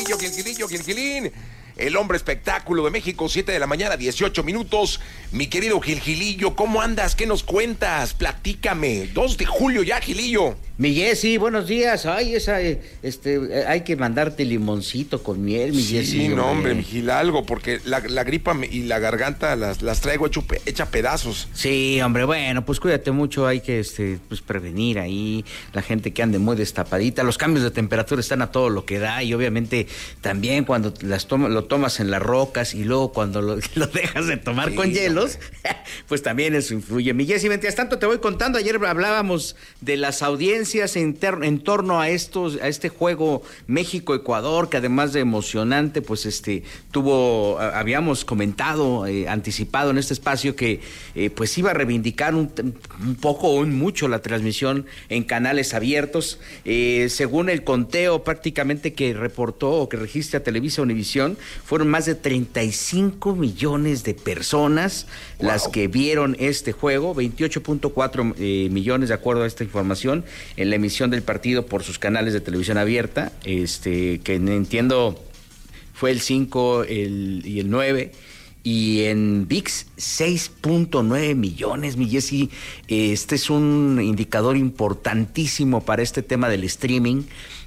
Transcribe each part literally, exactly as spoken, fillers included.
Gilgilillo, Gilgilillo, Gilgilín. El hombre espectáculo de México, siete de la mañana, dieciocho minutos. Mi querido Gilgilillo, ¿cómo andas? ¿Qué nos cuentas? Platícame. dos de julio ya, Gilillo. Mi Jessy, buenos días. Ay, esa, este, hay que mandarte limoncito con miel, mi sí, Jessy. Sí, no, hombre, mi Gil, algo, porque la, la gripa me, y la garganta las, las traigo hecho, hecha pedazos. Sí, hombre, bueno, pues cuídate mucho, hay que este, pues prevenir ahí, la gente que ande muy destapadita, los cambios de temperatura están a todo lo que da, y obviamente también cuando las toma, lo tomas en las rocas y luego cuando lo, lo dejas de tomar sí, con hielos, pues también eso influye. Mi Jessy, mientras tanto te voy contando, ayer hablábamos de las audiencias En, ter, en torno a estos, a este juego México-Ecuador, que además de emocionante, pues este tuvo, habíamos comentado, eh, anticipado en este espacio que eh, pues iba a reivindicar un, un poco o un mucho la transmisión en canales abiertos. Eh, según el conteo prácticamente que reportó o que registra Televisa Univisión, fueron más de treinta y cinco millones de personas wow. las que vieron este juego, veintiocho punto cuatro eh, millones de acuerdo a esta información, en la emisión del partido por sus canales de televisión abierta, este que entiendo fue el cinco el, y el nueve, y en V I X seis punto nueve millones, mi Jessy. Este es un indicador importantísimo para este tema del streaming.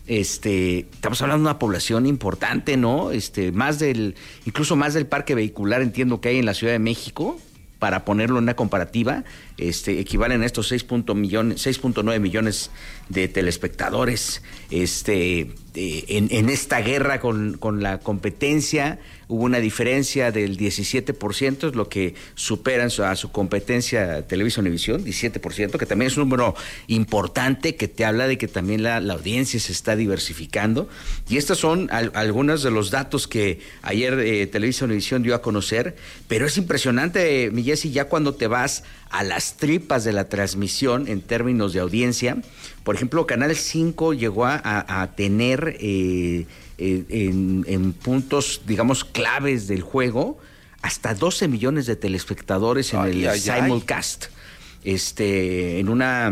Este, estamos hablando de una población importante, ¿no? Este, más del, incluso más del parque vehicular, entiendo que hay en la Ciudad de México. Para ponerlo en una comparativa, este, equivalen a estos seis punto nueve millones de telespectadores. Este, eh, en, en esta guerra con, con la competencia hubo una diferencia del diecisiete por ciento, es lo que superan a su competencia Televisa Univisión, diecisiete por ciento, que también es un número importante que te habla de que también la, la audiencia se está diversificando. Y estos son al, algunos de los datos que ayer eh, Televisa Univisión dio a conocer, pero es impresionante, eh, mi Jessy, ya cuando te vas a las tripas de la transmisión en términos de audiencia. Por ejemplo, Canal cinco llegó a, a, a tener eh, eh, en, en puntos, digamos, claves del juego, hasta doce millones de telespectadores en ay, el ay, simulcast. Ay. Este, en una,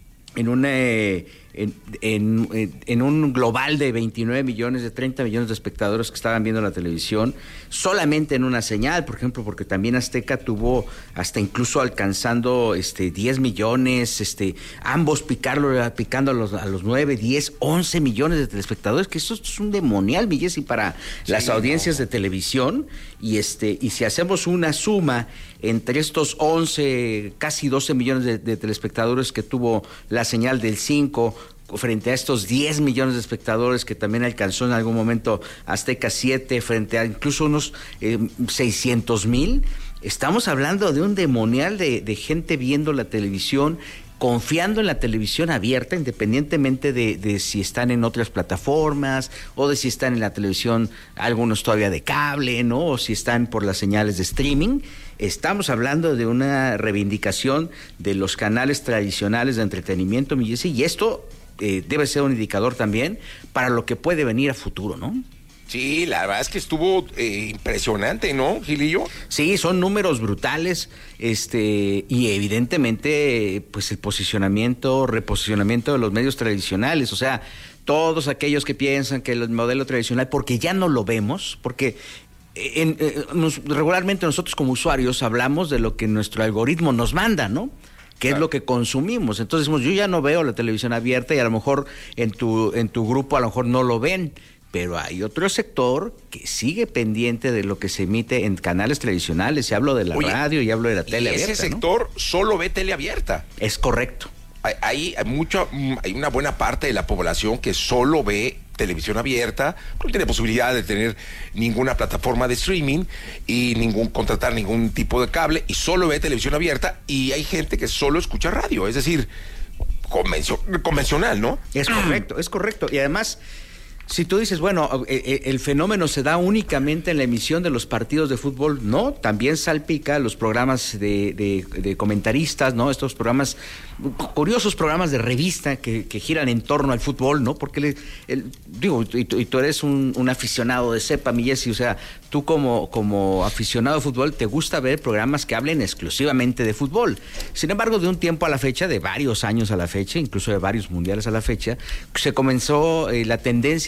en una, en, en, en un global de veintinueve millones, de treinta millones de espectadores que estaban viendo la televisión, solamente en una señal, por ejemplo, porque también Azteca tuvo hasta incluso alcanzando este diez millones, este, ambos picarlo, picando a los, a los nueve, diez, once millones de telespectadores, que eso es un demonial, mi Jessy, para sí, las audiencias no. de televisión, y este, y si hacemos una suma entre estos once, casi doce millones de, de telespectadores que tuvo la señal del cinco, frente a estos diez millones de espectadores que también alcanzó en algún momento Azteca siete, frente a incluso unos eh, seiscientos mil, estamos hablando de un demonial de, de gente viendo la televisión, confiando en la televisión abierta, independientemente de, de si están en otras plataformas o de si están en la televisión, algunos todavía de cable, ¿no? O si están por las señales de streaming. Estamos hablando de una reivindicación de los canales tradicionales de entretenimiento, mi Jessy, y esto eh, debe ser un indicador también para lo que puede venir a futuro, ¿no? Sí, la verdad es que estuvo eh, impresionante, ¿no, Gilillo? Sí, son números brutales, este, y evidentemente, pues el posicionamiento, reposicionamiento de los medios tradicionales, o sea, todos aquellos que piensan que el modelo tradicional, porque ya no lo vemos, porque en, en, nos, regularmente nosotros como usuarios hablamos de lo que nuestro algoritmo nos manda, ¿no? Que claro. es lo que consumimos. Entonces decimos, yo ya no veo la televisión abierta y a lo mejor en tu, en tu grupo a lo mejor no lo ven. Pero hay otro sector que sigue pendiente de lo que se emite en canales tradicionales. Y hablo de la Oye, radio y hablo de la tele abierta. Ese sector ¿no? solo ve tele abierta. Es correcto. Hay, hay, hay, mucha, hay una buena parte de la población que solo ve televisión abierta, no tiene posibilidad de tener ninguna plataforma de streaming y ningún contratar ningún tipo de cable y solo ve televisión abierta, y hay gente que solo escucha radio, es decir, convencio, convencional, ¿no? Es correcto, es correcto. Y además, si tú dices, bueno, el fenómeno se da únicamente en la emisión de los partidos de fútbol, no, también salpica los programas de, de, de comentaristas, ¿no? Estos programas, curiosos programas de revista que, que giran en torno al fútbol, ¿no? Porque, le, el, digo, y tú, y tú eres un, un aficionado de cepa, mi Jessy, o sea, tú como, como aficionado de fútbol te gusta ver programas que hablen exclusivamente de fútbol. Sin embargo, de un tiempo a la fecha, de varios años a la fecha, incluso de varios mundiales a la fecha, se comenzó eh, la tendencia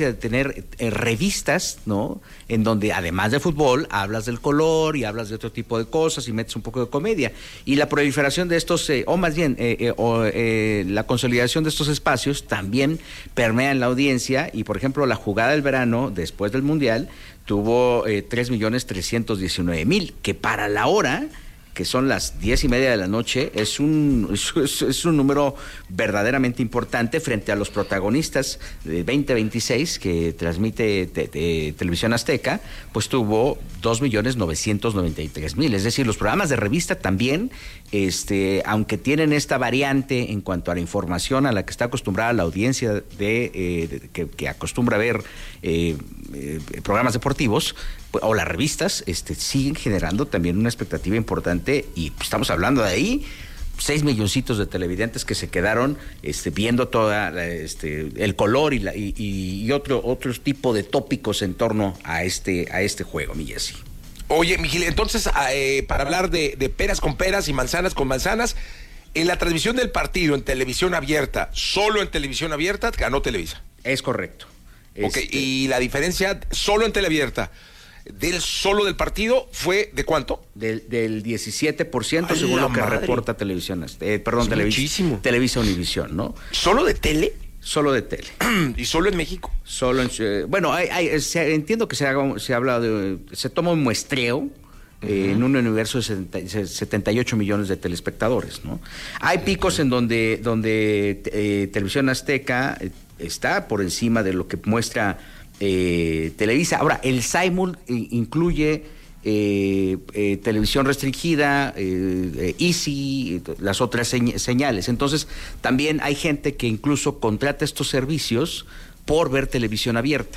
de tener eh, revistas, ¿no? En donde además de fútbol hablas del color y hablas de otro tipo de cosas y metes un poco de comedia. Y la proliferación de estos, eh, o más bien, eh, eh, o, eh, la consolidación de estos espacios también permea en la audiencia. Y por ejemplo, la jugada del verano después del Mundial tuvo eh, tres millones trescientos diecinueve mil, que para la hora, que son las diez y media de la noche, es un, es, es un número verdaderamente importante frente a los protagonistas de veinte veintiséis que transmite te, te, Televisión Azteca, pues tuvo dos millones novecientos noventa y tres mil. Es decir, los programas de revista también, este, aunque tienen esta variante en cuanto a la información a la que está acostumbrada la audiencia de, eh, de que, que acostumbra ver eh, eh, programas deportivos, o las revistas, este, siguen generando también una expectativa importante, y pues, estamos hablando de ahí seis milloncitos de televidentes que se quedaron este, viendo toda este, el color y, la, y, y otro otro tipo de tópicos en torno a este a este juego, mi Jessy. Oye, Miguel, entonces eh, para hablar de, de peras con peras y manzanas con manzanas, en la transmisión del partido en televisión abierta, solo en televisión abierta, ganó Televisa. Es correcto. Ok, este... y la diferencia solo en teleabierta del solo del partido fue ¿de cuánto? Del, del diecisiete por ciento, según lo que madre. reporta Televisión, eh, perdón, Televisa, Televisa Univisión, ¿no? ¿Solo de tele? Solo de tele. ¿Y solo en México? Solo en, eh, bueno, hay, hay, se, entiendo que se haga, se habla de, se toma un muestreo uh-huh. eh, en un universo de setenta y ocho millones de telespectadores, ¿no? Hay picos uh-huh. en donde, donde eh, Televisión Azteca eh, está por encima de lo que muestra Eh, Televisa. Ahora, el Simul eh, incluye eh, eh, televisión restringida, eh, eh, Easy, las otras señ- señales. Entonces, también hay gente que incluso contrata estos servicios por ver televisión abierta.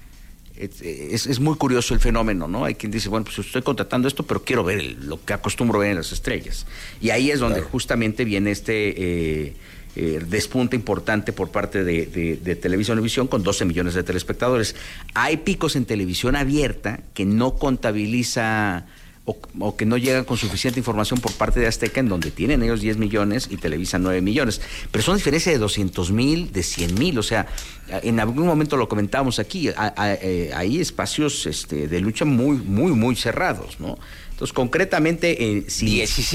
Es, es, es muy curioso el fenómeno, ¿no? Hay quien dice, bueno, pues estoy contratando esto, pero quiero ver el, lo que acostumbro ver en las estrellas. Y ahí es donde claro. justamente viene este... Eh, Eh, despunte importante por parte de, de, de Televisa Univisión con doce millones de telespectadores. Hay picos en televisión abierta que no contabiliza o, o que no llegan con suficiente información por parte de Azteca, en donde tienen ellos diez millones y Televisa nueve millones. Pero son diferencias de doscientos mil, de cien mil, o sea, en algún momento lo comentábamos aquí, a, a, a, hay espacios este, de lucha muy, muy, muy cerrados, ¿no? Entonces, concretamente, eh, si...